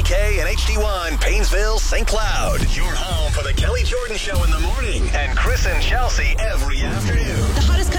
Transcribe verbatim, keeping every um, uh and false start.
K and H D one, Painesville, Saint Cloud. Your home for the Kelly Jordan Show in the morning and Chris and Chelsea every afternoon. The hottest